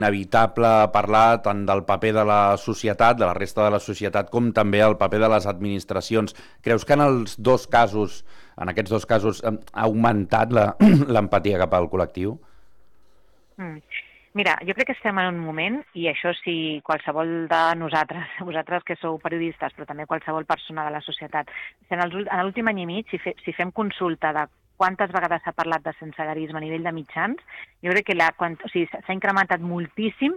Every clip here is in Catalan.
inevitable parlar tant del paper de la societat, de la resta de la societat, com també el paper de les administracions. Creus que en aquests dos casos, ha augmentat l'empatia cap al col·lectiu? Mira, jo crec que estem en un moment, i això sí, qualsevol de nosaltres, vosaltres que sou periodistes, però també qualsevol persona de la societat, en l'últim any i mig, si fem consulta de quantes vegades s'ha parlat de sensellarisme a nivell de mitjans, jo crec que s'ha incrementat moltíssim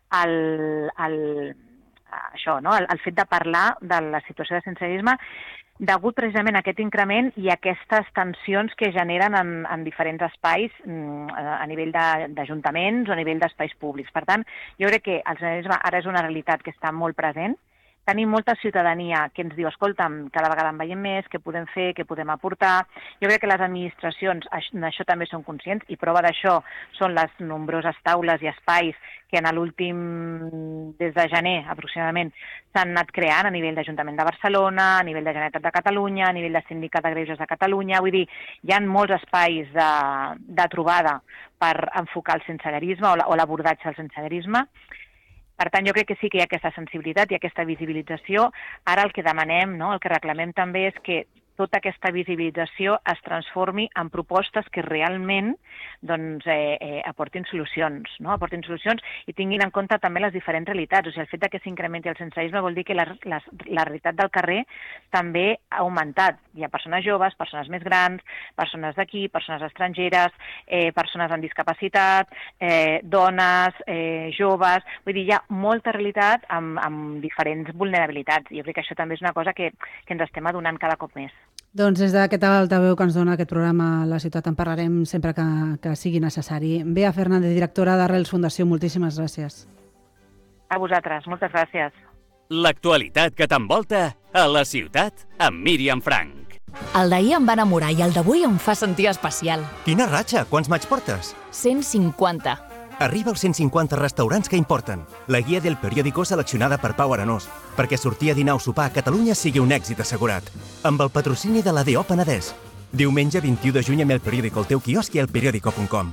el fet de parlar de la situació de sensellarisme degut precisament a aquest increment i a aquestes tensions que generen en diferents espais a nivell d'ajuntaments o a nivell d'espais públics. Per tant, jo crec que el sensellarisme ara és una realitat que està molt present. Tenim molta ciutadania que ens diu, escolta'm, cada vegada en veiem més, què podem fer, què podem aportar. Jo crec que les administracions d'això també són conscients i prova d'això són les nombroses taules i espais que des de gener aproximadament, s'han anat creant a nivell d'Ajuntament de Barcelona, a nivell de Generalitat de Catalunya, a nivell de Sindicat de Greuges de Catalunya. Vull dir, hi ha molts espais de trobada per enfocar el sensellarisme o l'abordatge del sensellarisme. Per tant, jo crec que sí que hi ha aquesta sensibilitat i aquesta visibilització. Ara el que demanem, el que reclamem també és que tota aquesta visibilització es transformi en propostes que realment aportin solucions, aportin solucions i tinguin en compte també les diferents realitats. O sigui, el fet que s'incrementi el sensellarisme vol dir que la realitat del carrer també ha augmentat. Hi ha persones joves, persones més grans, persones d'aquí, persones estrangeres, persones amb discapacitat, dones, joves. Vull dir, hi ha molta realitat amb diferents vulnerabilitats. Jo crec que això també és una cosa que ens estem adonant cada cop més. Doncs des d'aquest altaveu que ens dona aquest programa La Ciutat en parlarem sempre que sigui necessari. Bea Fernández, directora d'Arrels Fundació, moltíssimes gràcies. A vosaltres, moltes gràcies. L'actualitat que t'envolta a La Ciutat amb Míriam Frank. El d'ahir em va enamorar i el d'avui em fa sentir especial. Quina ratxa! Quants maig portes? 150. Arriba als 150 restaurants que importen. La guia del periòdico seleccionada per Pau Arenós, perquè sortir a dinar o sopar a Catalunya sigui un èxit assegurat. Amb el patrocini de l'ADO Penedès. Diumenge 21 de juny amb el periòdico al teu quiosc i al periódico.com.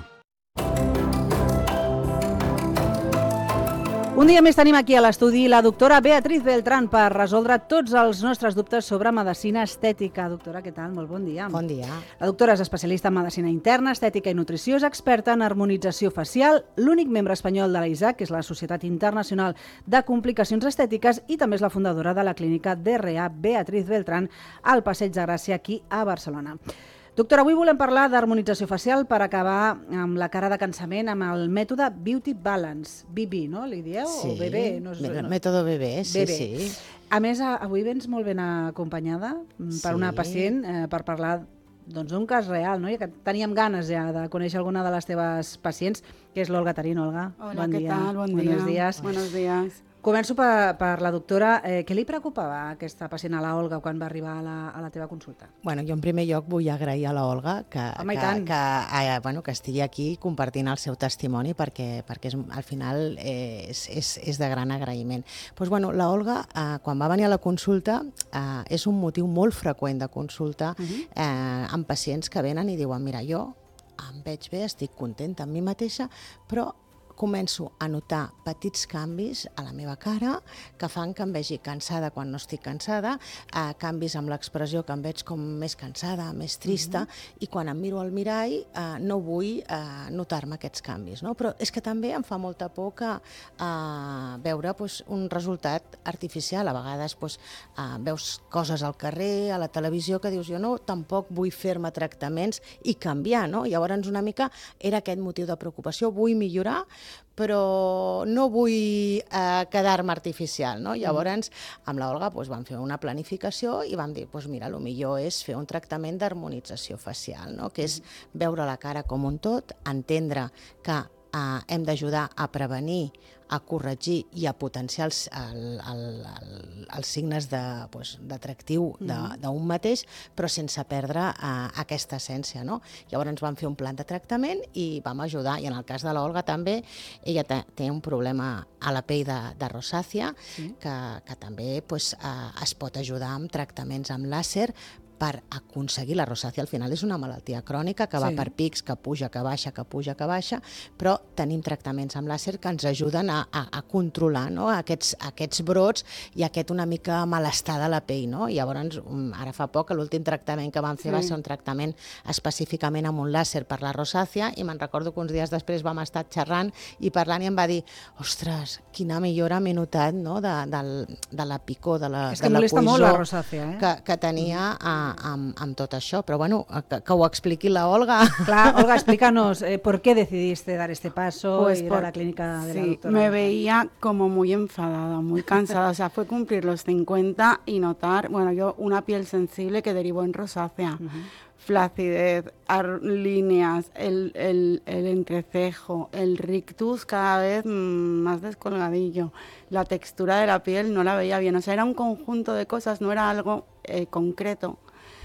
Un dia més tenim aquí a l'estudi la doctora Beatriz Beltrán per resoldre tots els nostres dubtes sobre medicina estètica. Doctora, què tal? Molt bon dia. Bon dia. La doctora és especialista en medicina interna, estètica i nutrició, és experta en harmonització facial, l'únic membre espanyol de l'AISAC, que és la Societat Internacional de Complicacions Estètiques, i també és la fundadora de la clínica DRA Beatriz Beltrán al Passeig de Gràcia, aquí a Barcelona. Doctora, avui volem parlar d'harmonització facial per acabar amb la cara de cansament amb el mètode Beauty Balance, BB, no? Li dieu? Sí, o BB? Mètode BB, sí, sí. A més, avui vens molt ben acompanyada per una pacient per parlar d'un cas real, no? Que teníem ganes ja de conèixer alguna de les teves pacients, que és l'Olga Tarín. Olga, hola, bon dia. Tal? Bon dia. Buenos días. Començo per la doctora. Què li preocupava aquesta pacient a la Olga quan va arribar a la teva consulta? Bueno, jo en primer lloc vull agrair a la Olga que estigui aquí compartint el seu testimoni perquè al final és de gran agraïment. Doncs, la Olga, quan va venir a la consulta, és un motiu molt freqüent de consulta amb pacients que venen i diuen, mira, jo em veig bé, estic contenta amb mi mateixa, però començo a notar petits canvis a la meva cara que fan que em vegi cansada quan no estic cansada, canvis amb l'expressió que em veig com més cansada, més trista, i quan em miro al mirall no vull notar-me aquests canvis. No? Però és que també em fa molta por veure un resultat artificial. A vegades veus coses al carrer, a la televisió, que dius, jo no, tampoc vull fer-me tractaments i canviar, no? Llavors una mica era aquest motiu de preocupació, vull millorar, però no vull quedar-me artificial, no? Llavors, amb l'Olga vam fer una planificació i vam dir, mira, el millor és fer un tractament d'harmonització facial, no? Que és veure la cara com un tot, entendre que hem d'ajudar a prevenir, a corregir i a potenciar els signes d'atractiu d'un mateix, però sense perdre aquesta essència, no? Llavors ens vam fer un plan de tractament i vam ajudar, i en el cas de l'Olga també, ella té un problema a la pell de rosàcia, que també es pot ajudar amb tractaments amb làser, per aconseguir la rosàcia. Al final és una malaltia crònica que va per pics, que puja, que baixa, que puja, que baixa, però tenim tractaments amb làser que ens ajuden a controlar, no? aquests brots i aquest una mica malestar de la pell. No? I llavors, ara fa poc, l'últim tractament que vam fer va ser un tractament específicament amb un làser per la rosàcia, i me'n recordo que uns dies després vam estar xerrant i parlant i em va dir, ostres, quina millora m'he notat, no? de la picor, de la és que molesta molt la rosàcia, que tenia amb tot això, però bueno, que ho expliqui la Olga. Claro, Olga, explícanos, ¿por qué decidiste dar este paso y ir a la clínica de la doctora? Me veía como muy enfadada, muy cansada, o sea, fue cumplir los 50 y notar, bueno, yo una piel sensible que derivó en rosácea, flacidez, líneas, el entrecejo, el rictus cada vez más descolgadillo, la textura de la piel no la veía bien, o sea, era un conjunto de cosas, no era algo concreto.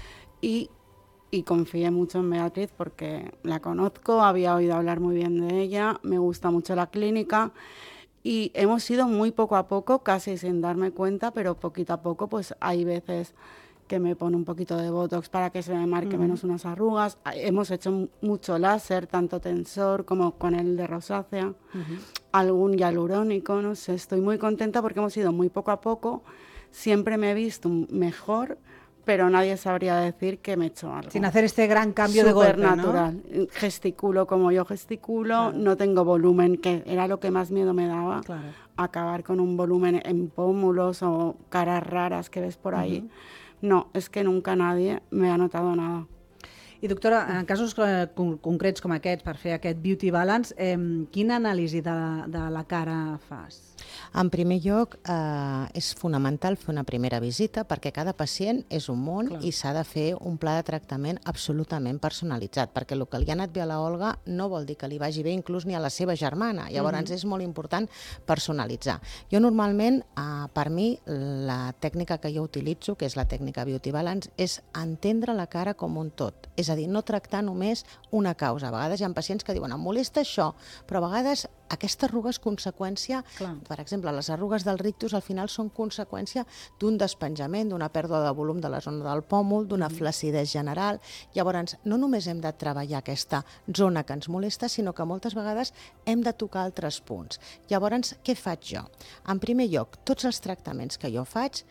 Y confié mucho en Beatriz porque la conozco, había oído hablar muy bien de ella, me gusta mucho la clínica y hemos ido muy poco a poco, casi sin darme cuenta, pero poquito a poco pues hay veces que me pone un poquito de botox para que se me marque menos unas arrugas. Hemos hecho mucho láser, tanto tensor como con el de rosácea, algún hialurónico, no sé, estoy muy contenta porque hemos ido muy poco a poco, siempre me he visto mejor, pero nadie sabría decir que me he hecho algo. Sin hacer este gran cambio de golpe, ¿no? Supernatural. Gesticulo como yo gesticulo, no tengo volumen, que era lo que más miedo me daba, acabar con un volumen en pómulos o caras raras que ves por ahí. No, és que nunca nadie me ha notado nada. I doctora, en casos concrets com aquests, per fer aquest beauty balance, quina anàlisi de la cara fas? En primer lloc, és fonamental fer una primera visita perquè cada pacient és un món i s'ha de fer un pla de tractament absolutament personalitzat, perquè el que li ha anat bé a la Olga no vol dir que li vagi bé inclús ni a la seva germana. Llavors és molt important personalitzar. Jo normalment, per mi, la tècnica que jo utilitzo, que és la tècnica beauty balance, és entendre la cara com un tot. És a dir, no tractar només una causa. A vegades hi ha pacients que diuen, em molesta això, però a vegades aquesta arruga és conseqüència, per exemple, les arrugues del rictus al final són conseqüència d'un despenjament, d'una pèrdua de volum de la zona del pòmul, d'una flacidesa general. Llavors, no només hem de treballar aquesta zona que ens molesta, sinó que moltes vegades hem de tocar altres punts. Llavors, què faig jo? En primer lloc, tots els tractaments que jo faig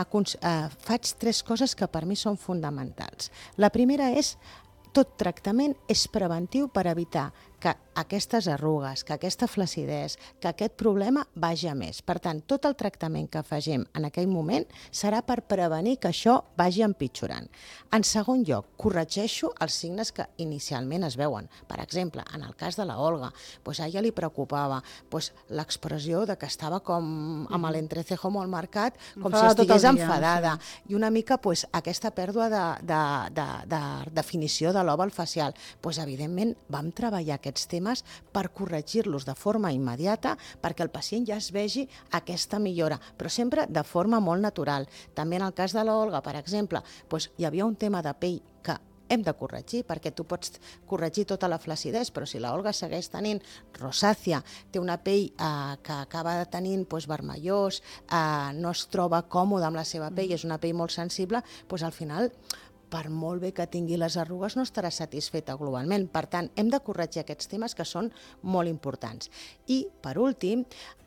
3 coses que per mi són fonamentals. La primera és, tot tractament és preventiu per evitar que aquestes arrugues, que aquesta flacidesa, que aquest problema vagi a més. Per tant, tot el tractament que facem en aquell moment serà per prevenir que això vagi empitjorant. En segon lloc, corregeixo els signes que inicialment es veuen. Per exemple, en el cas de la Olga, a ella li preocupava l'expressió de que estava com amb l'entrecejo molt marcat, com si estigués enfadada, i una mica aquesta pèrdua de definició de l'òval facial. Evidentment, vam treballar aquests temes per corregir-los de forma immediata perquè el pacient ja es vegi aquesta millora, però sempre de forma molt natural. També en el cas de l'Olga, per exemple, hi havia un tema de pell que hem de corregir, perquè tu pots corregir tota la flacidesa, però si l'Olga segueix tenint rosàcia, té una pell que acaba tenint vermellós, no es troba còmoda amb la seva pell, és una pell molt sensible, al final, per molt bé que tingui les arrugues, no estarà satisfeta globalment. Per tant, hem de corregir aquests temes que són molt importants. I, per últim,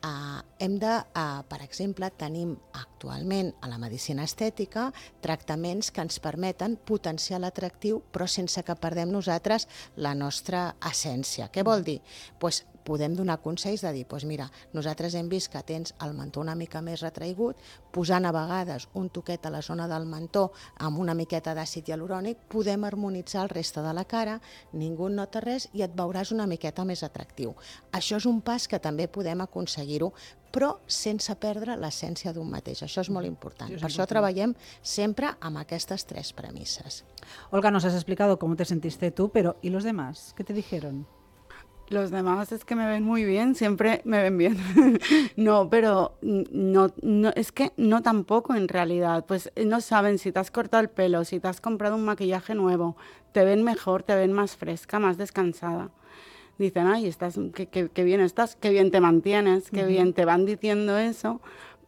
per exemple, tenim actualment a la medicina estètica tractaments que ens permeten potenciar l'atractiu, però sense que perdem nosaltres la nostra essència. Què vol dir? Podem donar consells de dir, mira, nosaltres hem vist que tens el mentó una mica més retraigut, posant a vegades un toquet a la zona del mentó amb una miqueta d'àcid hialurònic, podem harmonitzar el reste de la cara, ningú nota res i et veuràs una miqueta més atractiu. Això és un pas que també podem aconseguir-ho, però sense perdre l'essència d'un mateix. Això és molt important. Per això treballem sempre amb aquestes 3 premisses. Olga, nos has explicado cómo te sentiste tú, pero ¿y los demás? ¿Qué te dijeron? Los demás es que me ven muy bien, siempre me ven bien. No, pero no, es que no tampoco en realidad. No saben si te has cortado el pelo, si te has comprado un maquillaje nuevo. Te ven mejor, te ven más fresca, más descansada. Dicen, ay, qué bien estás, qué bien te mantienes, qué bien, te van diciendo eso.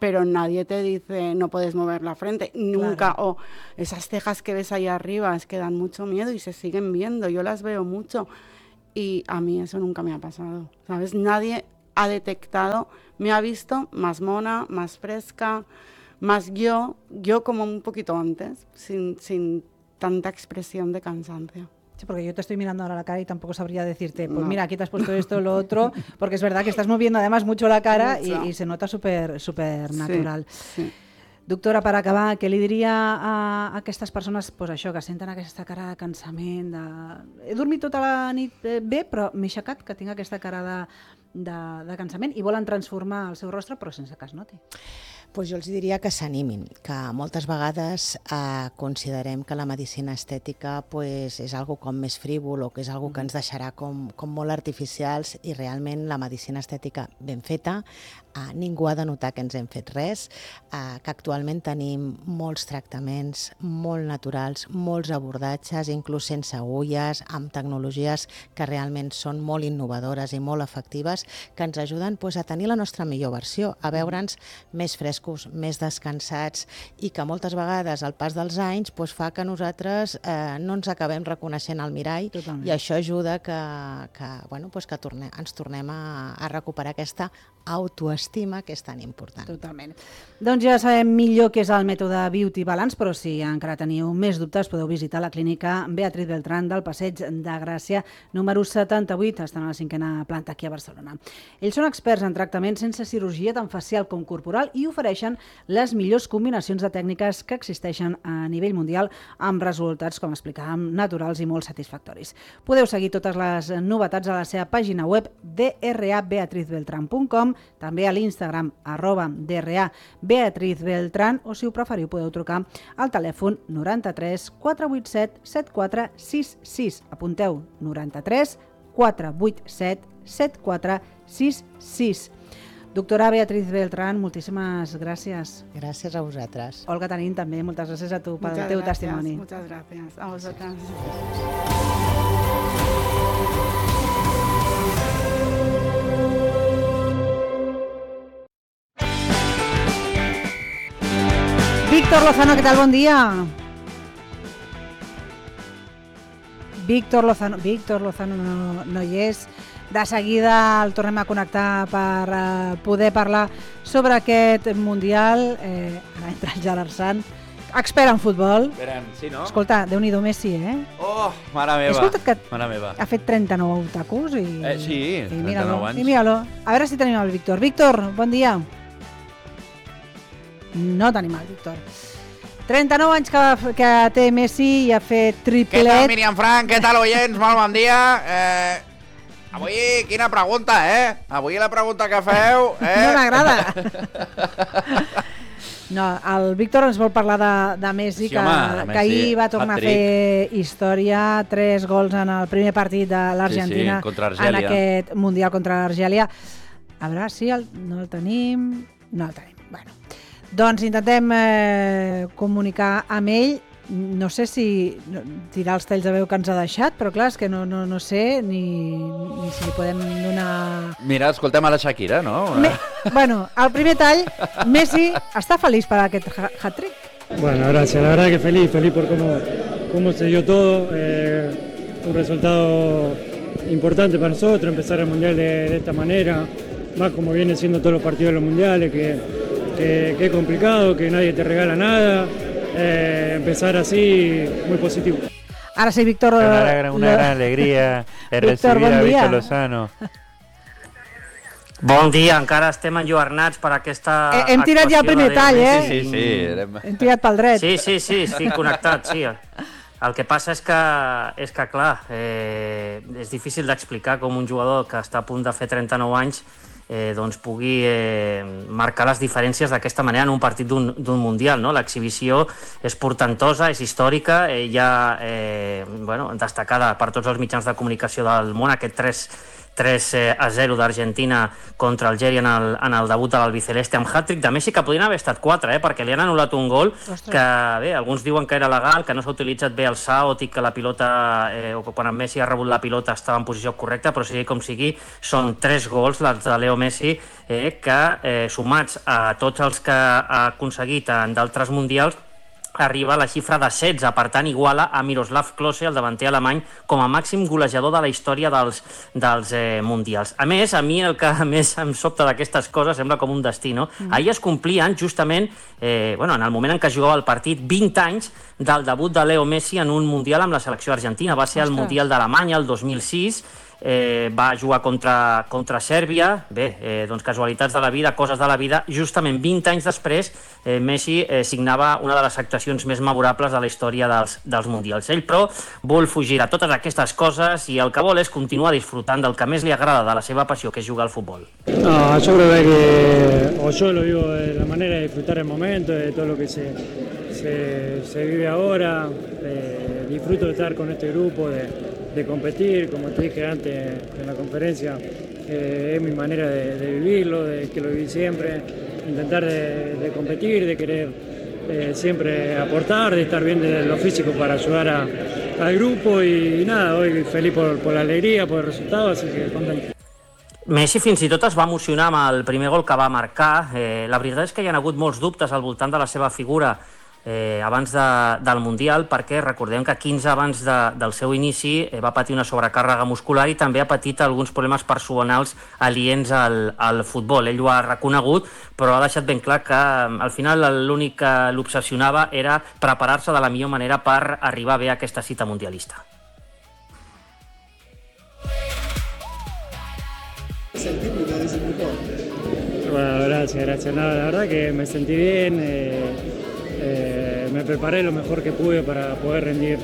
pero nadie te dice no puedes mover la frente, nunca, o esas cejas que ves ahí arriba es que dan mucho miedo y se siguen viendo, yo las veo mucho y a mí eso nunca me ha pasado, ¿sabes? Nadie ha detectado, me ha visto más mona, más fresca, más yo como un poquito antes, sin tanta expresión de cansancio. Sí, porque yo te estoy mirando ahora la cara y tampoco sabría decirte, pues mira, aquí te has puesto esto o lo otro, porque es verdad que estás moviendo además mucho la cara y se nota súper natural. Sí. Doctora, per acabar, què li diria a aquestes persones pues això, que senten aquesta cara de cansament, he dormit tota la nit bé, però m'he aixecat, que tinc aquesta cara de cansament i volen transformar el seu rostre però sense que es noti? Pues jo els diria que s'animin, que moltes vegades considerem que la medicina estètica pues, és algo com més frívol o que és algo que ens deixarà com molt artificials i realment la medicina estètica ben feta, ningú ha de notar que ens hem fet res, que actualment tenim molts tractaments molt naturals, molts abordatges, inclús sense agulles, amb tecnologies que realment són molt innovadores i molt efectives, que ens ajuden pues, a tenir la nostra millor versió, a veure'ns més frescos, més descansats i que moltes vegades el pas dels anys pues, fa que nosaltres no ens acabem reconeixent al mirall. Totalment. I això ajuda que ens tornem a recuperar aquesta autoestima que és tan important. Totalment. Doncs ja sabem millor què és el mètode Beauty Balance, però si encara teniu més dubtes podeu visitar la clínica Beatriz Beltrán del Passeig de Gràcia, número 78, estan a la 5a planta aquí a Barcelona. Ells són experts en tractaments sense cirurgia tant facial com corporal i ofereixen les millors combinacions de tècniques que existeixen a nivell mundial amb resultats, com explicàvem, naturals i molt satisfactoris. Podeu seguir totes les novetats a la seva pàgina web drabeatrizbeltran.com, també a l'Instagram @DRABeatrizBeltran o si ho preferiu podeu trucar al telèfon 93 487 7466. Apunteu 93 487 7466. Doctora Beatriz Beltrán, moltíssimes gràcies. Gràcies a vosaltres. Olga Tanín, també, moltes gràcies a tu pel teu testimoni. Muchas gracias. A vosotras. Víctor Lozano, què tal? Bon dia. Víctor Lozano no hi és. De seguida el tornem a connectar per poder parlar sobre aquest Mundial. Ara entra el Gerard Sant, expert en futbol. Sí, no? Escolta, Déu-n'hi-do Messi, Oh, mare meva. He escoltat que mare meva. ha fet 39 tacos i... Sí, 39 anys. I mira-lo. A veure si tenim el Víctor. Víctor, bon dia. No tenim el Víctor. 39 anys que té Messi i ha fet triplet. Què tal, Míriam Frank? Què tal, oients? Molt bon dia. Avui, quina pregunta, Avui la pregunta que feu... No m'agrada. No, el Víctor ens vol parlar de Messi, sí, que ahir va tornar a fer història, 3 gols en el primer partit de l'Argentina en aquest Mundial contra l'Argèlia. A veure si no el tenim... No el tenim, bueno. Doncs intentem comunicar amb ell. No sé si tirar els talls de veu que ens ha deixat, però clar, és que no sé ni si li podem donar... Mira, escoltem a la Shakira, ¿no? Bueno, el primer tall, Messi està feliç per aquest hat-trick. Bueno, gracias, la verdad que feliz por cómo se dio todo, un resultado importante para nosotros, empezar el Mundial de esta manera, más como viene siendo todos los partidos de los Mundiales, que es complicado, que nadie te regala nada. Empezar así, muy positivo. Ara sí, Víctor... Una gran alegria recibir a Víctor Lozano. Bon dia, encara estem enlluernats per aquesta Hem tirat ja el primer tall, Sí. Hem tirat pel dret. Sí, estic connectat, sí. El que passa és que clar, és difícil d'explicar com un jugador que està a punt de fer 39 anys doncs pugui marcar les diferències d'aquesta manera en un partit d'un Mundial, no? L'exhibició és portentosa, és històrica, ja destacada per tots els mitjans de comunicació del món, aquest 3-0 d'Argentina contra Algèria en el debut de l'Albiceleste amb hat-trick de Messi, que podrien haver estat 4, perquè li han anul·lat un gol que, bé, alguns diuen que era legal, que no s'ha utilitzat bé el SAO, que la pilota, o quan en Messi ha rebut la pilota estava en posició correcta, però sigui com sigui, són 3 gols, els de Leo Messi, que sumats a tots els que ha aconseguit en d'altres mundials, arriba a la xifra de 16, per tant iguala a Miroslav Klose, el davanter alemany, com a màxim golejador de la història dels mundials. A més, a mi el que més em sobta d'aquestes coses sembla com un destí, no? Ahir es complien justament, en el moment en què jugava el partit, 20 anys del debut de Leo Messi en un mundial amb la selecció argentina. Va ser el Mundial d'Alemanya, el 2006, va jugar contra Sèrbia, doncs casualitats de la vida, coses de la vida. Justament 20 anys després, Messi signava una de les actuacions més memorables de la història dels mundials. Ell, però, vol fugir a totes aquestes coses i el que vol és continuar disfrutant del que més li agrada de la seva passió, que és jugar al futbol. No, yo creo que yo lo vivo de la manera de disfrutar el momento, de todo lo que se vive ahora. Disfruto de estar con este grupo, de competir, como te dije antes en la conferencia, es mi manera de vivirlo, de que lo viví siempre, intentar de competir, de querer siempre aportar, de estar bien de lo físico para ayudar al grupo y nada, hoy feliz por la alegría, por el resultado, así que contento. Messi fins i tot es va emocionar amb el primer gol que va marcar. La veritat és que hi ha hagut molts dubtes al voltant de la seva figura abans del Mundial, perquè recordem que 15 abans del seu inici va patir una sobrecàrrega muscular i també ha patit alguns problemes personals aliens al futbol. Ell ho ha reconegut, però ha deixat ben clar que al final l'únic que l'obsessionava era preparar-se de la millor manera per arribar bé a aquesta cita mundialista. Bueno, gracias. No, la verdad que me sentí bien. Me preparé lo mejor que pude para poder rendir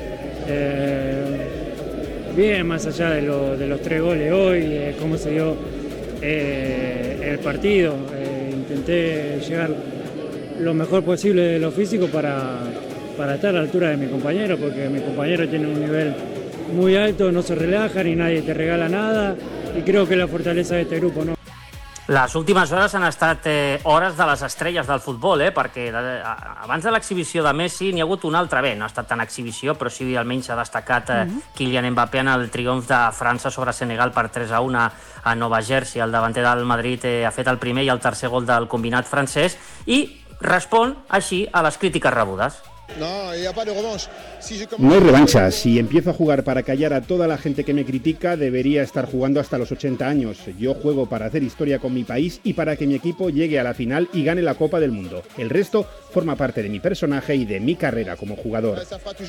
bien, más allá de los 3 goles hoy, cómo se dio el partido. Intenté llegar lo mejor posible de lo físico para estar a la altura de mi compañero, porque mi compañero tiene un nivel muy alto, no se relajan y nadie te regala nada, y creo que es la fortaleza de este grupo, ¿no? Les últimes hores han estat hores de les estrelles del futbol, perquè abans de l'exhibició de Messi n'hi ha hagut una altra. Bé, no ha estat tan exhibició, però sí almenys s'ha destacat Kylian Mbappé en el triomf de França sobre Senegal per 3-1 a Nova Jersey. El davanter del Madrid ha fet el primer i el tercer gol del combinat francès i respon així a les crítiques rebudes. No hay revancha. Si empiezo a jugar para callar a toda la gente que me critica, debería estar jugando hasta los 80 años. Yo juego para hacer historia con mi país y para que mi equipo llegue a la final y gane la Copa del Mundo. El resto forma parte de mi personaje y de mi carrera como jugador.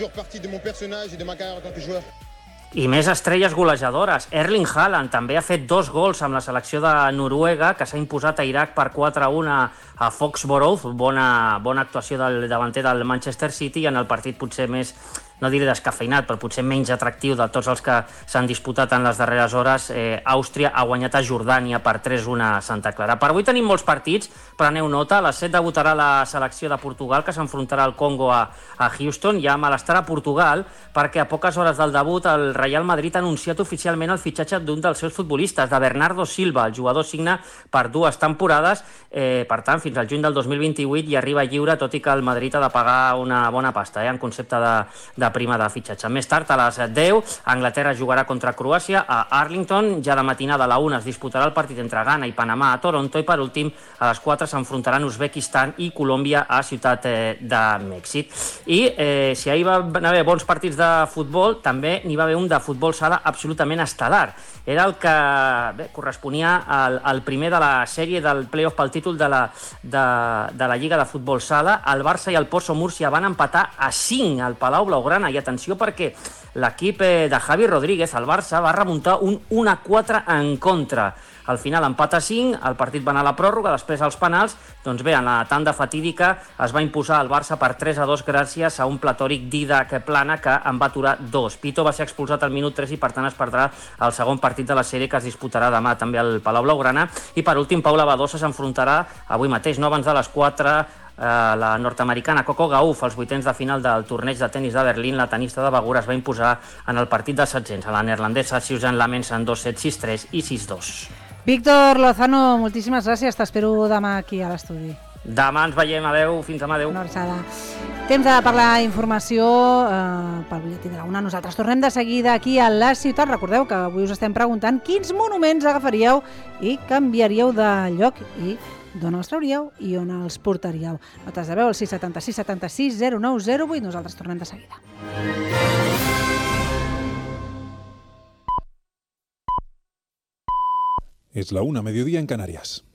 I més estrelles golejadores. Erling Haaland també ha fet 2 gols amb la selecció de Noruega, que s'ha imposat a Iraq per 4-1 a Foxborough. Bona actuació del davanter del Manchester City, i en el partit potser més, no diré descafeinat, però potser menys atractiu de tots els que s'han disputat en les darreres hores, Àustria ha guanyat a Jordània per 3-1 a Santa Clara. Per avui tenim molts partits, preneu nota. A les 7 debutarà la selecció de Portugal, que s'enfrontarà al Congo a Houston. Hi ha malestar a Portugal, perquè a poques hores del debut el Real Madrid ha anunciat oficialment el fitxatge d'un dels seus futbolistes, de Bernardo Silva. El jugador signa per 2 temporades, per tant, fins al juny del 2028 i arriba lliure, tot i que el Madrid ha de pagar una bona pasta en concepte de prima de fitxatge. Més tard, a les 10, Anglaterra jugarà contra Croàcia a Arlington. Ja de matinada a la 1 es disputarà el partit entre Ghana i Panamà a Toronto, i per últim, a les 4 s'enfrontaran Uzbekistan i Colòmbia a Ciutat de Mèxic. I si ahir va haver bons partits de futbol, també n'hi va haver un de futbol sala absolutament estel·lar. Era el que corresponia al primer de la sèrie del play-off pel títol de la Lliga de Futbol Sala. El Barça i el Pozo Múrcia van empatar a 5 al Palau Blaugrana, i atenció perquè l'equip de Javi Rodríguez, el Barça, va remuntar un 1-4 en contra. Al final empat a 5, el partit va anar a la pròrroga, després als penals. Doncs bé, en la tanda fatídica es va imposar el Barça per 3-2 gràcies a un platòric Didac Plana, que en va aturar 2. Pito va ser expulsat al minut 3 i per tant es perdrà el segon partit de la sèrie, que es disputarà demà també al Palau Blaugrana. I per últim, Paula Badosa s'enfrontarà avui mateix, no abans de les 4, la nord-americana Coco Gauff als vuitens de final del torneig de tennis de Berlín. La tenista de Begur es va imposar en el partit dels setzents a la neerlandesa Suzanne Lamens en 2-7, 6-3 i 6-2. Víctor Lozano, moltíssimes gràcies. T'espero demà aquí a l'estudi. Demà ens veiem. Adéu, fins demà, adéu. Una abraçada. Temps de parlar informació pel butlletí de la una. Nosaltres tornem de seguida aquí a la ciutat. Recordeu que avui us estem preguntant quins monuments agafaríeu i canviaríeu de lloc i d'on els trauríeu i on els portaríeu. Notes de veu al 676 76 0908. Nosaltres tornem de seguida. Es la 1:00 en Canarias.